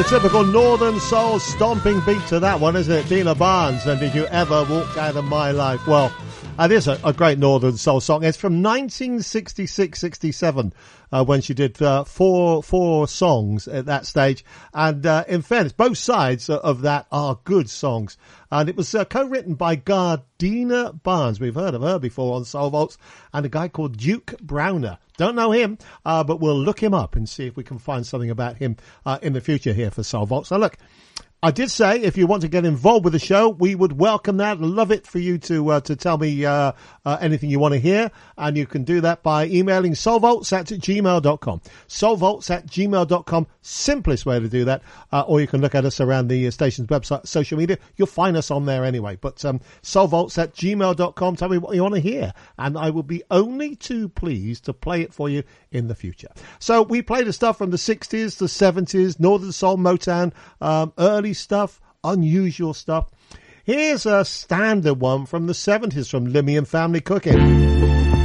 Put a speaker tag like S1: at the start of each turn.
S1: Typical Northern Soul stomping beat to that one, isn't it? Dina Barnes, and Did You Ever Walk Out of My Life? Well, it is a great Northern Soul song. It's from 1966-67 when she did four songs at that stage. And in fairness, both sides of that are good songs. And it was co-written by Gardena Barnes. We've heard of her before on Soul Vaults. And a guy called Duke Browner. Don't know him, but we'll look him up and see if we can find something about him in the future here for Soul Vaults. Now, look, I did say if you want to get involved with the show, we would welcome that. Love it for you to tell me anything you want to hear. And you can do that by emailing soulvaults@gmail.com. Soulvaults@gmail.com. Simplest way to do that. Or you can look at us around the station's website, social media. You'll find us on there anyway. But soulvaults@gmail.com. Tell me what you want to hear. And I will be only too pleased to play it for you in the future. So we play the stuff from the 60s, the 70s, Northern Soul, Motown, early stuff, unusual stuff. Here's a standard one from the 70s from Limmy and Family Cooking.